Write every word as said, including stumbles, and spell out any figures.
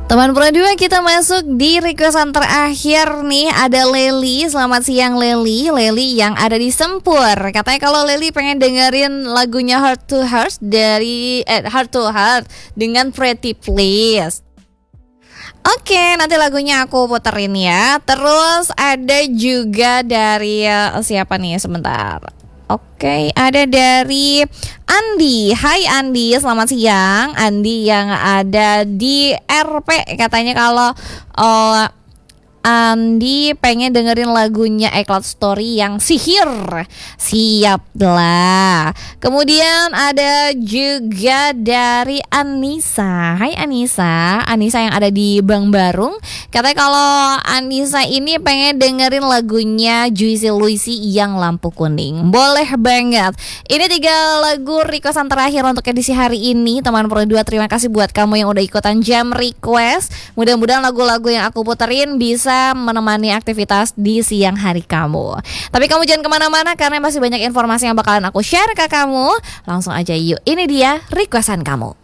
Teman Pro dua, kita masuk di requestan terakhir nih. Ada Leli, selamat siang Leli. Leli yang ada di Sempur. Katanya kalau Leli pengen dengerin lagunya Heart to Heart dari eh, Heart to Heart dengan Pretty Please. Oke, nanti lagunya aku puterin ya. Terus ada juga dari uh, siapa nih, sebentar. Oke, ada dari Andi. Hai Andi, selamat siang. Andi yang ada di R P, katanya kalau uh, Andi pengen dengerin lagunya iCloud Story yang Sihir. Siap lah. Kemudian ada juga dari Anissa. Hai Anissa. Anissa yang ada di Bang Barung. Katanya kalau Anissa ini pengen dengerin lagunya Juicy Luicy yang Lampu Kuning. Boleh banget. Ini tiga lagu requestan terakhir untuk edisi hari ini. Teman Pro dua, terima kasih buat kamu yang udah ikutan jam request. Mudah-mudahan lagu-lagu yang aku puterin bisa menemani aktivitas di siang hari kamu. Tapi kamu jangan kemana-mana karena masih banyak informasi yang bakalan aku share ke kamu. Langsung aja yuk, ini dia requestan kamu.